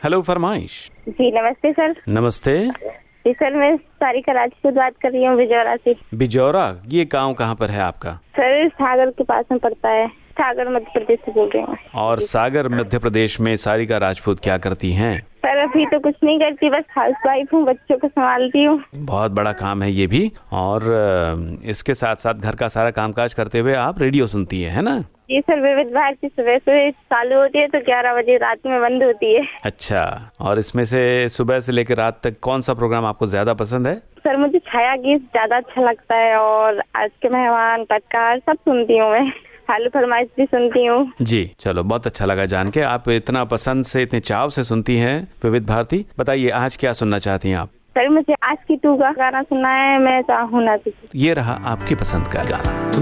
Hello फरमाइश। जी नमस्ते sir. नमस्ते जी सर, मैं सारिका राजपूत बात कर रही हूँ बिजौरा से। बिजौरा, ये गांव कहाँ पर है आपका? सर सागर के पास में पड़ता है, सागर मध्य प्रदेश से बोल रही हूँ। और सागर मध्य प्रदेश में सारिका राजपूत क्या करती हैं? सर अभी तो कुछ नहीं करती, बस हाउस वाइफ हूँ, बच्चों को संभालती हूँ। बहुत बड़ा काम है ये भी। और इसके साथ साथ घर का सारा कामकाज करते हुए आप रेडियो सुनती है ना? जी सर, विविध भारती सुबह से चालू होती है तो 11 बजे रात में बंद होती है। अच्छा, और इसमें से सुबह से लेकर रात तक कौन सा प्रोग्राम आपको ज्यादा पसंद है? सर मुझे छाया गीत ज्यादा अच्छा लगता है और आज के मेहमान पटकार सब सुनती हूँ मैं, हेलो फरमाइश भी सुनती हूँ। जी चलो, बहुत अच्छा लगा जान के आप इतना पसंद से, इतने चाव से सुनती हैं विविध भारती। बताइए आज क्या सुनना चाहती हैं आप? सर मुझे आज की तू का गाना सुनना है, मैं चाहूँ ना तुझे। ये रहा आपकी पसंद का गाना।